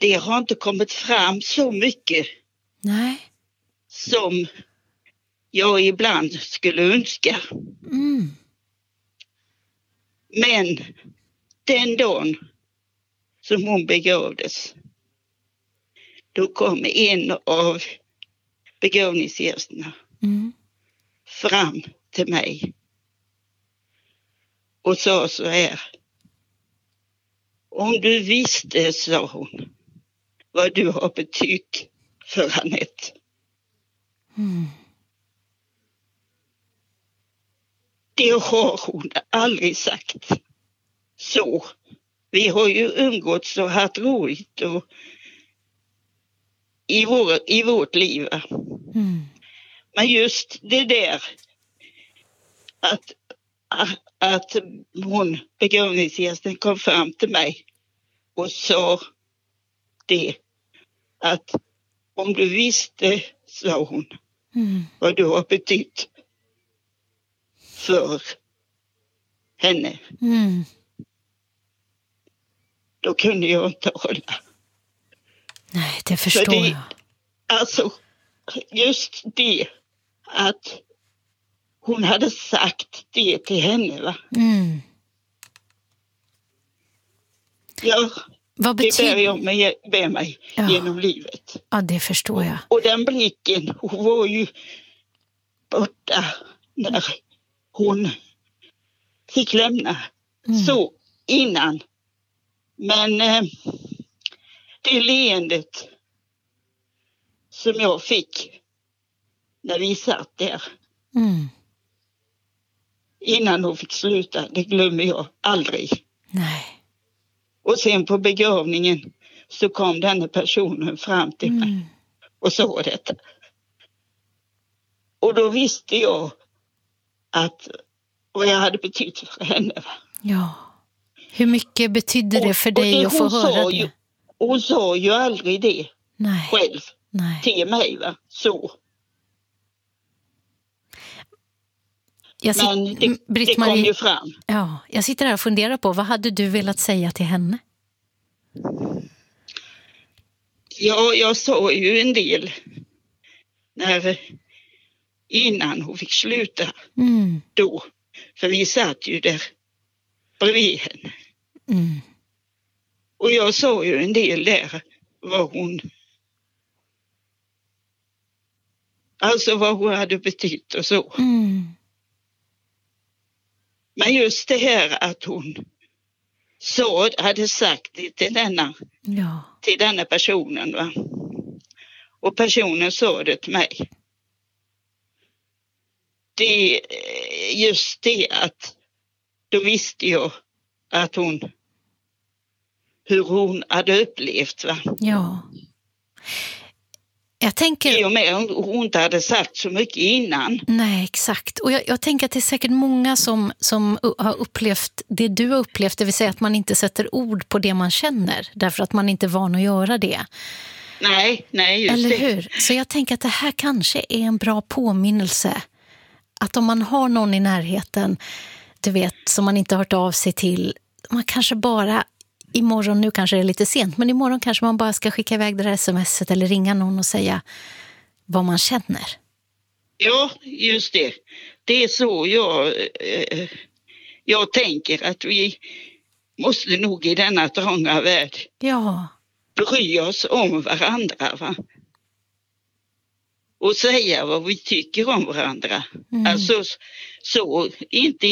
det har inte kommit fram så mycket. Nej. Som jag ibland skulle önska. Men den dagen som hon begravdes, då kom en av begravningsgästerna fram till mig och sa så här: om du visste, sa hon, vad du har betytt för Anette. Det har hon aldrig sagt så. Vi har ju umgåtts och haft roligt och i vårt liv. Men just det där att hon, begravningsgästen, kom fram till mig och sa det, att om du visste, sa hon, vad du har betytt för henne. Då kunde jag inte hålla. Nej, det förstår jag. Alltså, just det att hon hade sagt det till henne, va? Ja, vad det bär jag med mig genom livet. Ja, det förstår jag. Och den blicken, hon var ju borta när hon fick lämna. Så innan. Men det leendet som jag fick när vi satt där innan hon fick sluta, det glömmer jag aldrig. Nej. Och sen på begravningen så kom denna personen fram till mig och sa detta. Och då visste jag att vad jag hade betytt för henne. Ja. Hur mycket betydde det för dig att få höra det? Hon sa ju aldrig det själv till mig, va? Så. Men det kom ju fram. Ja, jag sitter här och funderar på, vad hade du velat säga till henne? Ja, jag sa ju en del innan hon fick sluta då. För vi satt ju där bredvid henne. Och jag sa ju en del där vad hon hade betytt och så. Men just det här att hon hade sagt det till denna personen, va? Och personen sa det till mig. Det just det att då visste jag att hur hon hade upplevt, va? Ja. Jag tänker... I och med att hon inte hade sagt så mycket innan. Nej, exakt. Och jag tänker att det är säkert många som har upplevt det du har upplevt, det vill säga att man inte sätter ord på det man känner, därför att man inte är van att göra det. Nej, just eller det. Hur? Så jag tänker att det här kanske är en bra påminnelse. Att om man har någon i närheten, du vet, som man inte har hört av sig till, man kanske bara imorgon, nu kanske det är lite sent, men imorgon kanske man bara ska skicka iväg det där sms:et eller ringa någon och säga vad man känner. Ja, just det. Det är så jag tänker att vi måste nog i denna trånga värld bry oss om varandra, va? Och säga vad vi tycker om varandra. Alltså så, inte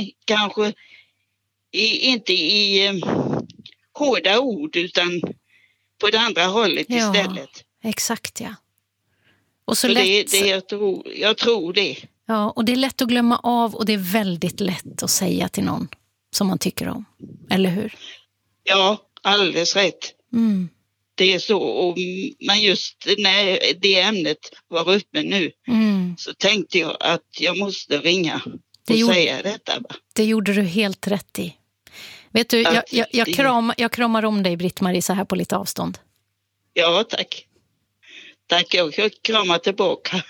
i hårda ord, utan på det andra hållet istället. Exakt, ja. Och så jag tror det. Ja, och det är lätt att glömma av, och det är väldigt lätt att säga till någon som man tycker om. Eller hur? Ja, alldeles rätt. Det är så. Men just när det ämnet var uppe nu så tänkte jag att jag måste ringa och säga detta. Det gjorde du helt rätt i. Vet du, jag kramar om dig, Britt-Marie, så här på lite avstånd. Ja, tack. Tack, jag kramar tillbaka.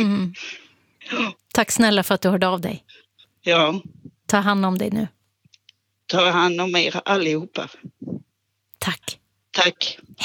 Tack snälla för att du hörde av dig. Ja. Ta hand om dig nu. Ta hand om er allihopa. Tack. Tack.